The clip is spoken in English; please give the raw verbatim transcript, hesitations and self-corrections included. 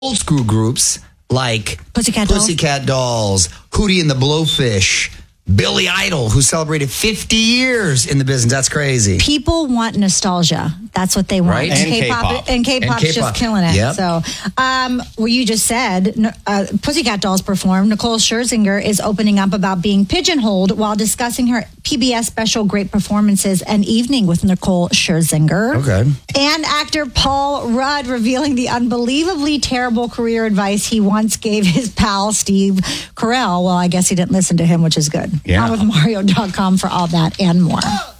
old school groups like Pussycat Dolls, Pussycat Dolls, Hootie and the Blowfish, Billy Idol, who celebrated fifty years in the business. That's crazy. People want nostalgia. That's what they want. Right? And, And K-pop, K-pop. and K-pop's And K-pop. just killing it. Yep. So, um, well, you just said uh, Pussycat Dolls performed. Nicole Scherzinger is opening up about being pigeonholed while discussing her P B S special Great Performances and Evening with Nicole Scherzinger. Okay. And actor Paul Rudd revealing the unbelievably terrible career advice he once gave his pal Steve Carell. Well, I guess he didn't listen to him, which is good. Yeah. On with Mario dot com for all that and more.